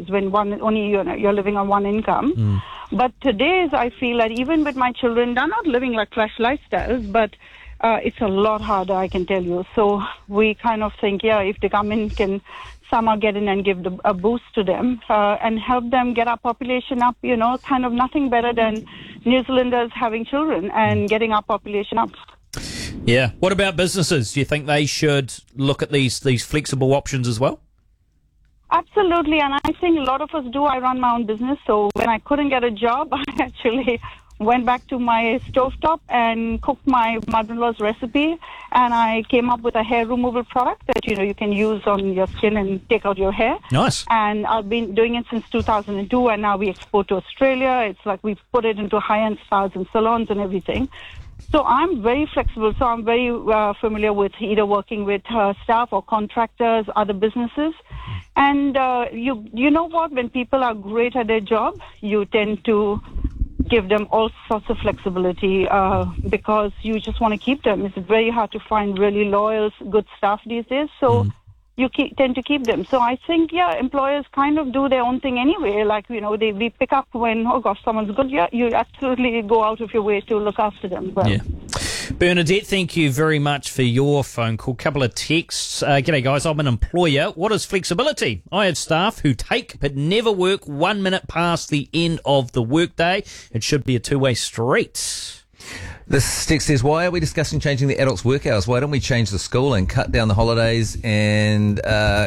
times when you're living on one income. But today's, I feel that even with my children, they're not living like flash lifestyles, but it's a lot harder, I can tell you. So we kind of think, if the government can somehow get in and give a boost to them and help them get our population up, kind of nothing better than New Zealanders having children and getting our population up. Yeah. What about businesses? Do you think they should look at these flexible options as well? Absolutely, and I think a lot of us do. I run my own business, so when I couldn't get a job, I actually went back to my stovetop and cooked my mother-in-law's recipe, and I came up with a hair removal product that, you can use on your skin and take out your hair. Nice. And I've been doing it since 2002, and now we export to Australia. It's like we put it into high-end spas and salons and everything. So I'm very flexible. So I'm very familiar with either working with staff or contractors, other businesses. And you know what? When people are great at their job, you tend to give them all sorts of flexibility because you just want to keep them. It's very hard to find really loyal, good staff these days. So you tend to keep them. So I think, employers kind of do their own thing anyway. Like, we pick up when, someone's good. Yeah, you absolutely go out of your way to look after them. Well. Yeah. Bernadette, thank you very much for your phone call. Couple of texts. G'day, guys. I'm an employer. What is flexibility? I have staff who take but never work 1 minute past the end of the workday. It should be a two-way street. This text says, why are we discussing changing the adults' work hours? Why don't we change the school and cut down the holidays and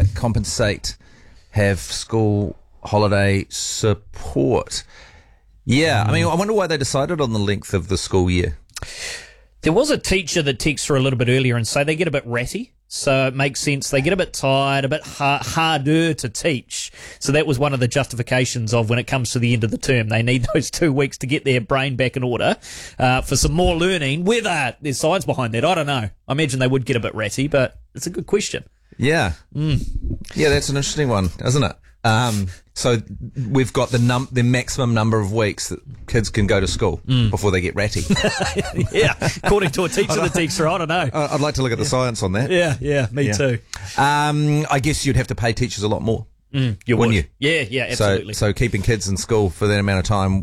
have school holiday support? Yeah, I wonder why they decided on the length of the school year. There was a teacher that texted her a little bit earlier and say they get a bit ratty. So it makes sense. They get a bit tired, a bit harder to teach. So that was one of the justifications of when it comes to the end of the term. They need those 2 weeks to get their brain back in order for some more learning. Whether there's science behind that, I don't know. I imagine they would get a bit ratty, but it's a good question. Yeah. Yeah, that's an interesting one, isn't it? So we've got the maximum number of weeks that kids can go to school before they get ratty. Yeah, according to a teacher that teaches her, I don't know. I'd like to look at the science on that. Yeah, me too. I guess you'd have to pay teachers a lot more. Wouldn't you? Yeah, absolutely. So keeping kids in school for that amount of time,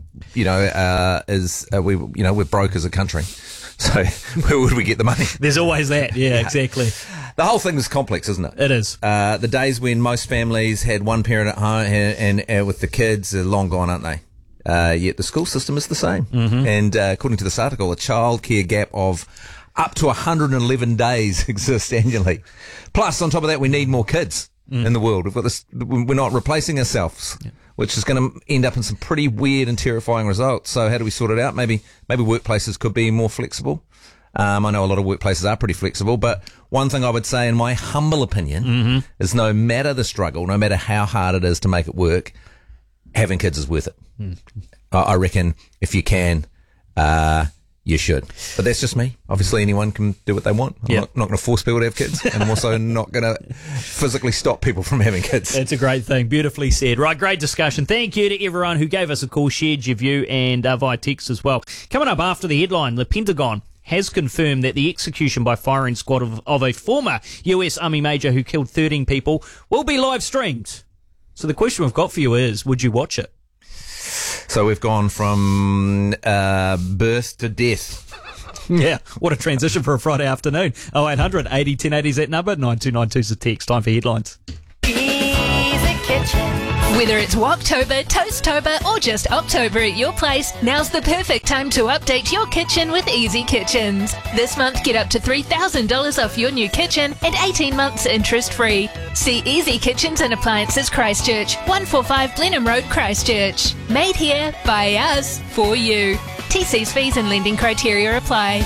we're broke as a country. So where would we get the money? There's always that. Yeah, exactly. The whole thing is complex, isn't it? It is. The days when most families had one parent at home and with the kids are long gone, aren't they? Yet the school system is the same. And according to this article, a childcare gap of up to 111 days exists annually. Plus, on top of that, we need more kids in the world. We've got this. We're not replacing ourselves. Yeah. Which is going to end up in some pretty weird and terrifying results. So how do we sort it out? Maybe workplaces could be more flexible. I know a lot of workplaces are pretty flexible, but one thing I would say, in my humble opinion, is no matter the struggle, no matter how hard it is to make it work, having kids is worth it. I reckon if you can, you should. But that's just me. Obviously, anyone can do what they want. I'm not going to force people to have kids, and I'm also not going to physically stop people from having kids. That's a great thing. Beautifully said. Right, great discussion. Thank you to everyone who gave us a call, shared your view, and via text as well. Coming up after the headline, the Pentagon has confirmed that the execution by firing squad of a former US Army major who killed 13 people will be live streamed. So the question we've got for you is, would you watch it? So we've gone from birth to death. Yeah, what a transition for a Friday afternoon. 0800 80 1080 is that number. 9292 is the text. Time for headlines. Easy Kitchen. Whether it's Woktober, Toasttober, or just October at your place, now's the perfect time to update your kitchen with Easy Kitchens. This month, get up to $3,000 off your new kitchen and 18 months interest-free. See Easy Kitchens and Appliances Christchurch, 145 Blenheim Road, Christchurch. Made here, by us, for you. TC's fees and lending criteria apply.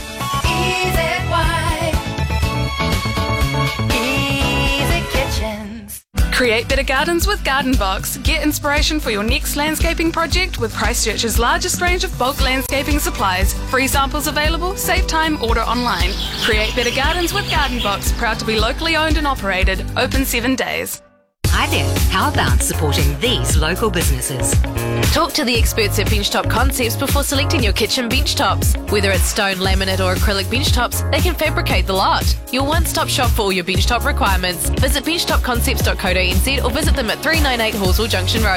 Easy Kitchens. Create better gardens with Garden Box. Get inspiration for your next landscaping project with Christchurch's largest range of bulk landscaping supplies. Free samples available. Save time. Order online. Create better gardens with Garden Box. Proud to be locally owned and operated. Open 7 days. Hi there, how about supporting these local businesses? Talk to the experts at Benchtop Concepts before selecting your kitchen bench tops. Whether it's stone, laminate or acrylic bench tops, they can fabricate the lot. Your one-stop shop for all your bench top requirements. Visit benchtopconcepts.co.nz or visit them at 398 Hallsville Junction Road.